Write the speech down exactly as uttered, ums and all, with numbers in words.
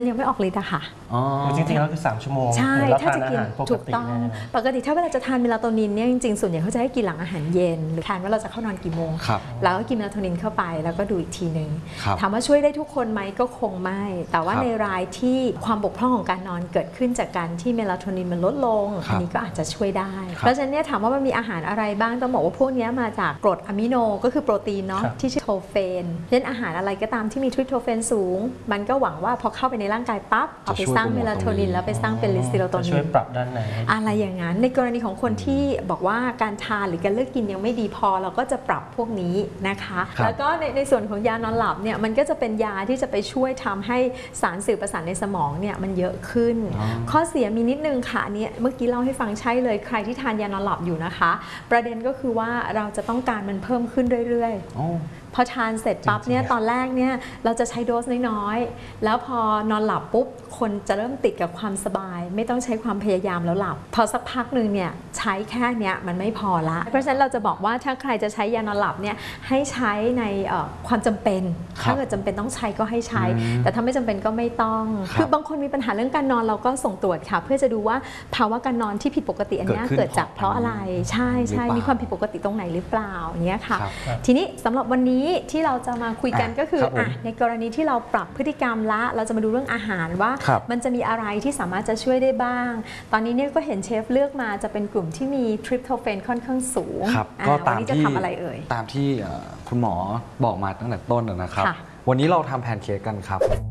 ยังไม่ออกฤทธิ์อะค่ะจริงๆแล้วคือสามชั่วโมงใช่ถ้าจะกินถูกต้องปกติถ้าเวลาจะทานเมลาโทนินเนี่ยจริงๆส่วนใหญ่เขาจะให้กินหลังอาหารเย็นหรือแทนว่าเราจะเข้านอนกี่โมงแล้วก็กินเมลาโทนินเข้าไปแล้วก็ดูอีกทีหนึ่งถามว่าช่วยได้ทุกคนไหมก็คงไม่แต่ว่าในรายที่ความบกพร่องของการนอนเกิดขึ้นจากการที่เมลาโทนินมันลดลงอันนี้ก็อาจจะช่วยได้เพราะฉะนั้นเนี่ยถามว่ามันมีอาหารอะไรบ้างต้องบอกว่าพวกนี้มาจากกรดอะมิโนก็คือโปรตีนเนาะที่ชื่อโทเฟนเช่นอาหารอะไรก็ตามที่มีทริปโทเฟนสูงมันก็หวังว่าพอเข้าไปในร่างกายปั๊บเอาไปสร้างเมลาโทนินแล้วไปสร้างเป็นลิสเตโรโทนินช่วยปรับด้านไหนอะไรอย่างนั้นในกรณีของคนที่บอกว่าการทานหรือการเลือกกินยังไม่ดีพอเราก็จะปรับพวกนี้นะคะแล้วก็ในในส่วนของยานอนหลับเนี่ยมันก็จะเป็นยาที่จะไปช่วยทำให้สารสื่อประสาทในสมองเนี่ยมันเยอะขึ้นข้อเสียมีนิดนึงค่ะอันนี้เมื่อกี้เล่าให้ฟังใช่เลยใครที่ทานยานอนหลับอยู่นะคะประเด็นก็คือว่าเราจะต้องการมันเพิ่มขึ้นเรื่อยๆพอทานเสร็จปั๊บเนี่ยตอนแรกเนี่ยเราจะใช้โดสน้อยๆแล้วพอนอนหลับปุ๊บคนจะเริ่มติดกับความสบายไม่ต้องใช้ความพยายามแล้วหลับพอสักพักหนึ่งเนี่ยใช้แค่เนี้ยมันไม่พอละเพราะฉะนั้นเราจะบอกว่าถ้าใครจะใช้ยานอนหลับเนี่ยให้ใช้ในความจำเป็นถ้าเกิดจำเป็นต้องใช้ก็ให้ใช้แต่ถ้าไม่จำเป็นก็ไม่ต้องคือบางคนมีปัญหาเรื่องการนอนเราก็ส่งตรวจค่ะเพื่อจะดูว่าภาวะการนอนที่ผิดปกติอันนี้เกิดจากเพราะอะไรใช่ใช่มีความผิดปกติตรงไหนหรือเปล่าอย่างเงี้ยค่ะทีนี้สำหรับวันนี้ที่เราจะมาคุยกันก็คืออ่ะในกรณีที่เราปรับพฤติกรรมละเราจะมาดูเรื่องอาหารว่ามันจะมีอะไรที่สามารถจะช่วยได้บ้างตอนนี้เนี่ยก็เห็นเชฟเลือกมาจะเป็นกลุ่มที่มีทริปโทเฟนค่อนข้างสูงก็ตามที่จะทำอะไรเอ่ยตามที่คุณหมอบอกมาตั้งแต่ต้นนะครับวันนี้เราทำแพนเค้กกันครับ